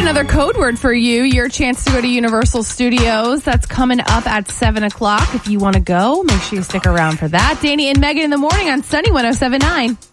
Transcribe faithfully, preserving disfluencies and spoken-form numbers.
another code word for you. Your chance to go to Universal Studios. That's coming up at seven o'clock. If you want to go, make sure you stick around for that. Danny and Megan in the morning on Sunny one oh seven point nine.